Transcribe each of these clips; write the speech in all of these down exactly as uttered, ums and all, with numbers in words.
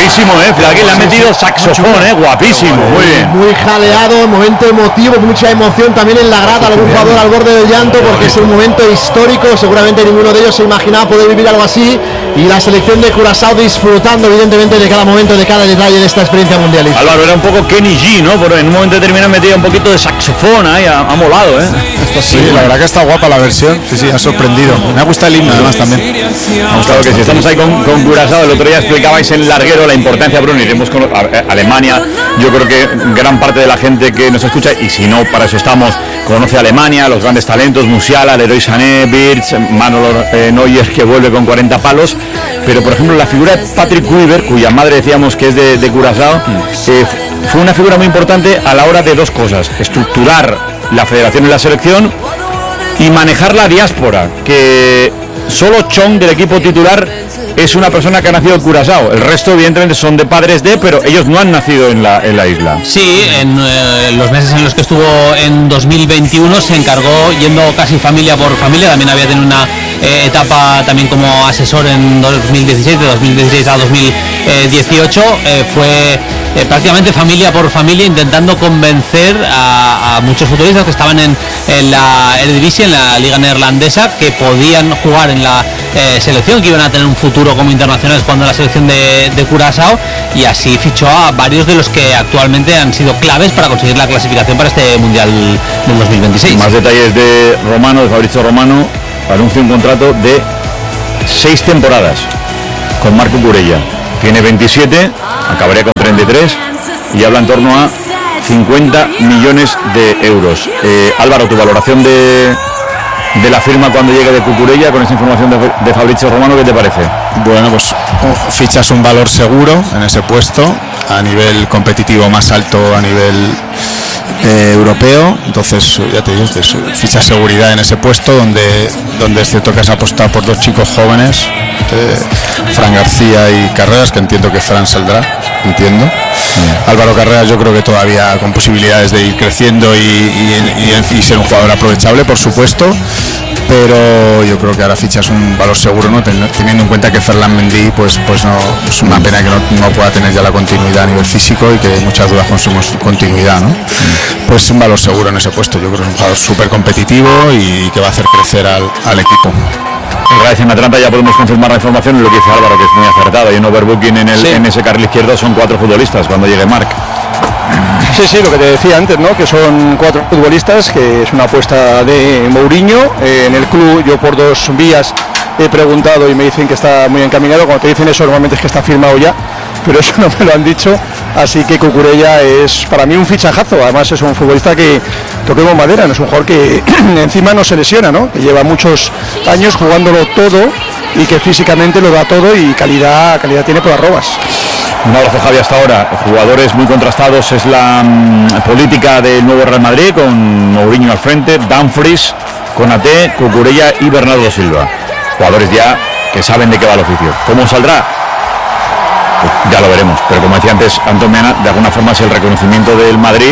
guapísimo, eh. Aquí le han metido saxofón, eh. Guapísimo, muy bien. Muy jaleado, momento emotivo, mucha emoción también en la grada, algún jugador al borde del llanto, porque es un momento histórico. Seguramente ninguno de ellos se imaginaba poder vivir algo así. Y la selección de Curazao disfrutando, evidentemente, de cada momento, de cada detalle de esta experiencia mundialista. Álvaro, era un poco Kenny G, ¿no? Pero en un momento determinado metía un poquito de saxofón ahí, ha, ha molado, ¿eh? Esto sí, sí, la verdad que está guapa la versión. Sí, sí, ha sorprendido. Me ha gustado el himno, además, también. Me ha gustado que si estamos ahí con, con Curazao, el otro día explicabais en larguero la importancia, Bruno, iremos con a, a Alemania. Yo creo que gran parte de la gente que nos escucha, y si no, para eso estamos, conoce a Alemania, los grandes talentos, Musiala, Leroy Sané, Wirtz, Manuel eh, Neuer, que vuelve con cuarenta palos. Pero, por ejemplo, la figura de Patrick Kluivert, cuya madre decíamos que es de, de Curazao, eh, fue una figura muy importante a la hora de dos cosas: estructurar la federación y la selección y manejar la diáspora, que solo Chong, del equipo titular, es una persona que ha nacido en Curazao. El resto, evidentemente, son de padres de, pero ellos no han nacido en la, en la isla. Sí, en eh, los meses en los que estuvo en dos mil veintiuno se encargó, yendo casi familia por familia. También había tenido una eh, etapa también como asesor en dos mil dieciséis, de dos mil dieciséis a dos mil dieciocho. Eh, fue eh, prácticamente familia por familia, intentando convencer a, a muchos futbolistas que estaban en, en la Eredivisie, en la liga neerlandesa, que podían jugar en la eh, selección, que iban a tener un futuro como internacionales jugando en la selección de, de Curazao, y así fichó a varios de los que actualmente han sido claves para conseguir la clasificación para este Mundial del dos mil veintiséis. Más detalles de Romano, de Fabrizio Romano. Anuncia un contrato de seis temporadas con Marc Cucurella. Tiene veintisiete, acabaría con treinta y tres y habla en torno a cincuenta millones de euros. Eh, Álvaro, tu valoración de, de la firma cuando llegue de Cucurella, con esa información de, de Fabrizio Romano, ¿qué te parece? Bueno, pues oh, fichas un valor seguro en ese puesto, a nivel competitivo más alto, a nivel eh, europeo. Entonces, ya te digo, fichas seguridad en ese puesto, donde, donde es cierto que has apostado por dos chicos jóvenes, eh, Fran García y Carreras, que entiendo que Fran saldrá, entiendo. Mm. Álvaro Carreras, yo creo que todavía con posibilidades de ir creciendo y, y, y, y ser un jugador aprovechable, por supuesto. Pero yo creo que ahora fichas un valor seguro, ¿no? Teniendo en cuenta que Ferland Mendy, pues, pues no, es una pena que no, no pueda tener ya la continuidad a nivel físico y que hay muchas dudas con su continuidad, ¿no? Pues un valor seguro en ese puesto. Yo creo que es un jugador súper competitivo y que va a hacer crecer al, al equipo. Gracias, en Atlanta ya podemos confirmar la información, lo que dice Álvaro, que es muy acertado. Hay un overbooking en, el, sí. en ese carril izquierdo, son cuatro futbolistas cuando llegue Marc. Sí, sí, lo que te decía antes, ¿no? Que son cuatro futbolistas, que es una apuesta de Mourinho. Eh, en el club yo por dos vías he preguntado y me dicen que está muy encaminado. Cuando te dicen eso normalmente es que está firmado ya, pero eso no me lo han dicho. Así que Cucurella es para mí un fichajazo. Además es un futbolista que, toquemos madera, no es un jugador que encima no se lesiona, ¿no? Que lleva muchos años jugándolo todo y que físicamente lo da todo y calidad, calidad tiene por arrobas. Un abrazo, Javi, hasta ahora. Jugadores muy contrastados, es la um, política del nuevo Real Madrid, con Mourinho al frente, Dumfries, Konaté, Cucurella y Bernardo Silva. Jugadores ya que saben de qué va el oficio. ¿Cómo saldrá? Pues ya lo veremos. Pero como decía antes Antón Meana, de alguna forma es el reconocimiento del Madrid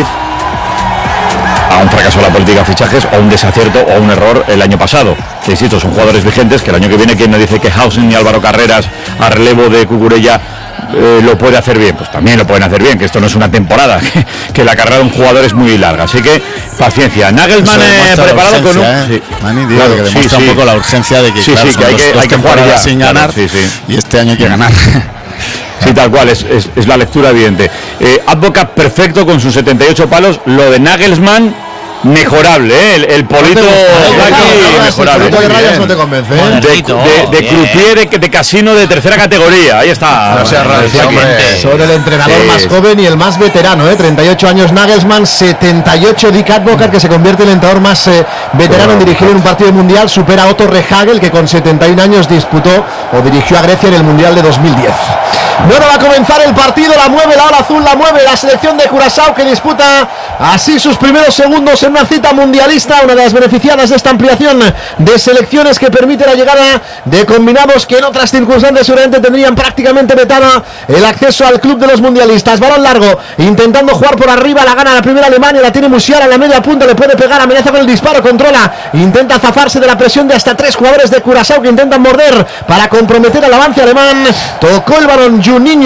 a un fracaso de la política de fichajes, o un desacierto o un error el año pasado. Que insisto, son jugadores vigentes, que el año que viene, quien nos dice que Hausen y Álvaro Carreras a relevo de Cucurella Eh, lo puede hacer bien, pues también lo pueden hacer bien, que esto no es una temporada, que, que la carrera de un jugador es muy larga, así que paciencia. Nagelsmann eh, preparado con un... ¿eh? Sí. Mani, digo, claro, que demuestra sí, un poco sí. la urgencia de que, sí, claro, sí, que hay que, hay que jugar ya sin ganar, claro, sí, sí. y este año hay que ganar. Sí, tal cual, es, es, es la lectura evidente. Eh, Advocat perfecto con sus setenta y ocho palos, lo de Nagelsmann mejorable, ¿eh? el, el polito aquí mejorable. De, rayas no te convence, ¿eh? de, de, de croupier de, de casino de tercera categoría, ahí está. No sea son el entrenador sí. más joven y el más veterano, ¿eh? treinta y ocho años Nagelsmann, setenta y ocho Dick Advocat, que se convierte en el entrenador más eh, veterano en dirigir en un partido mundial, supera a Otto Rehhagel, que con setenta y un años disputó o dirigió a Grecia en el Mundial de dos mil diez. Bueno, va a comenzar el partido, la mueve la ola azul, la mueve la selección de Curazao, que disputa así sus primeros segundos en una cita mundialista, una de las beneficiadas de esta ampliación de selecciones que permite la llegada de combinados que en otras circunstancias seguramente tendrían prácticamente vetada el acceso al club de los mundialistas. Balón largo, intentando jugar por arriba, la gana la primera Alemania, la tiene Musiala en la media punta, le puede pegar, amenaza con el disparo, controla, intenta zafarse de la presión de hasta tres jugadores de Curazao que intentan morder para comprometer al avance alemán. Tocó el balón Juninho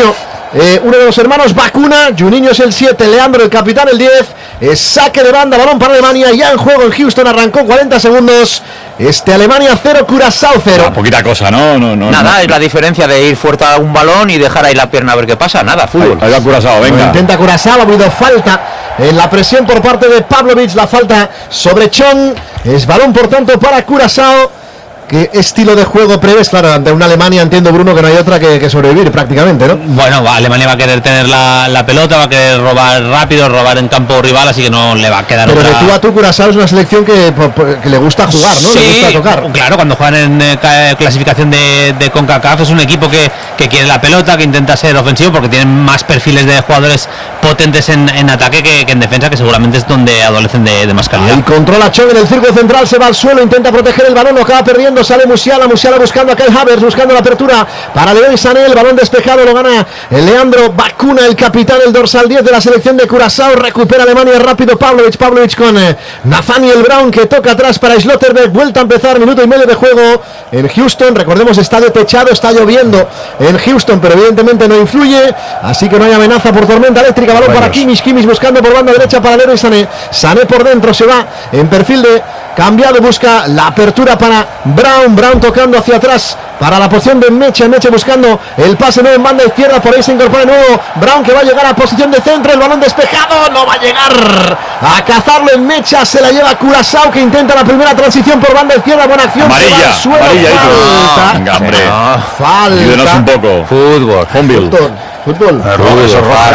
eh, uno de los hermanos Bacuna. Juninho es el siete, Leandro el capitán el diez. Es saque de banda, balón para Alemania. Ya en juego en Houston, arrancó cuarenta segundos. Este Alemania cero, Curazao cero. Ah, poquita cosa, ¿no? no, no Nada, no. es la diferencia de ir fuerte a un balón y dejar ahí la pierna a ver qué pasa. Nada, fútbol. Ahí, ahí va Curazao, venga. Lo intenta Curazao, ha habido falta en la presión por parte de Pavlovic, la falta sobre Chong. Es balón por tanto para Curazao. ¿Qué estilo de juego prevés? Claro, ante una Alemania entiendo, Bruno, que no hay otra que, que sobrevivir prácticamente, ¿no? Bueno, va, Alemania va a querer tener la, la pelota, va a querer robar rápido, robar en campo rival, así que no le va a quedar Pero otra... de tú a tú, Curazao es una selección que, que le gusta jugar, ¿no? Sí, Le gusta tocar. claro, cuando juegan en eh, clasificación de, de CONCACAF es un equipo que, que quiere la pelota, que intenta ser ofensivo porque tienen más perfiles de jugadores potentes en, en ataque que, que en defensa, que seguramente es donde adolecen de, de más calidad. Ahí controla Chong en el círculo central, se va al suelo, intenta proteger el balón, lo acaba perdiendo, sale Musiala, Musiala buscando a Kai Havertz, buscando la apertura para Leroy Sané, el balón despejado lo gana el Leandro Bacuna, el capitán, el dorsal diez de la selección de Curazao. Recupera Alemania rápido Pavlovic, Pavlovic con eh, Nathaniel Brown, que toca atrás para Schlotterbeck. Vuelta a empezar, minuto y medio de juego en Houston. Recordemos, estadio techado, está lloviendo en Houston, pero evidentemente no influye, así que no hay amenaza por tormenta eléctrica. Balón para Kimmich, Kimmich buscando por banda derecha para Leroy Sané, Sané por dentro, se va en perfil de cambiado, busca la apertura para Brown, Brown tocando hacia atrás para la posición de Meche, Meche buscando el pase nuevo en banda izquierda, por ahí se incorpora de nuevo Brown, que va a llegar a posición de centro, el balón despejado, no va a llegar a cazarlo en Mecha, se la lleva Curazao, que intenta la primera transición por banda izquierda, buena acción, Amarilla, se va al suelo, amarilla, falta, venga, hombre. falta, Ayúdenos un poco. Fútbol. Fútbol. fútbol, fútbol. Fútbol.